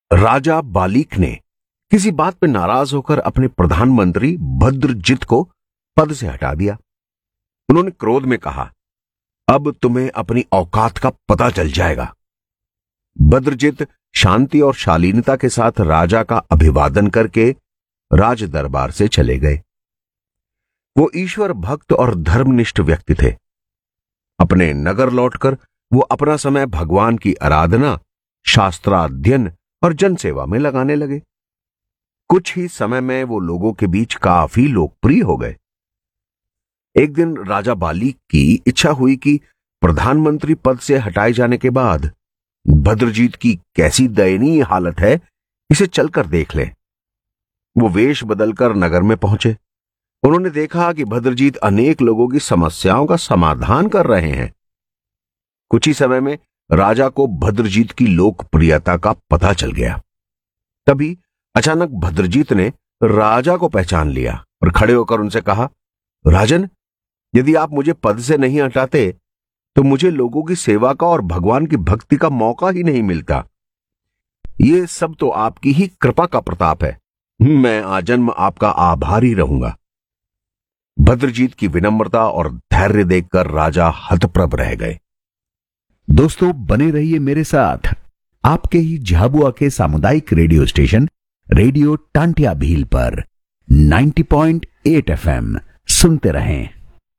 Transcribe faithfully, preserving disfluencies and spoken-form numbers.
राजा बालीक ने किसी बात पर नाराज होकर अपने प्रधानमंत्री भद्रजित को पद से हटा दिया। उन्होंने क्रोध में कहा, अब तुम्हें अपनी औकात का पता चल जाएगा। भद्रजित शांति और शालीनता के साथ राजा का अभिवादन करके राज दरबार से चले गए। वो ईश्वर भक्त और धर्मनिष्ठ व्यक्ति थे। अपने नगर लौटकर वो अपना समय भगवान की आराधना, शास्त्राध्ययन और जनसेवा में लगाने लगे। कुछ ही समय में वो लोगों के बीच काफी लोकप्रिय हो गए। एक दिन राजा बालीक की इच्छा हुई कि प्रधानमंत्री पद से हटाए जाने के बाद भद्रजीत की कैसी दयनीय हालत है, इसे चलकर देख लें। वो वेश बदलकर नगर में पहुंचे। उन्होंने देखा कि भद्रजीत अनेक लोगों की समस्याओं का समाधान कर रहे हैं। कुछ ही समय में राजा को भद्रजीत की लोकप्रियता का पता चल गया। तभी अचानक भद्रजीत ने राजा को पहचान लिया और खड़े होकर उनसे कहा, राजन, यदि आप मुझे पद से नहीं हटाते तो मुझे लोगों की सेवा का और भगवान की भक्ति का मौका ही नहीं मिलता। ये सब तो आपकी ही कृपा का प्रताप है। मैं आजन्म आपका आभारी रहूंगा। भद्रजीत की विनम्रता और धैर्य देखकर राजा हतप्रभ रह गए। दोस्तों, बने रहिए मेरे साथ आपके ही झाबुआ के सामुदायिक radio station radio Tantia Bhil पर नब्बे पॉइंट आठ एफ एम। सुनते रहें।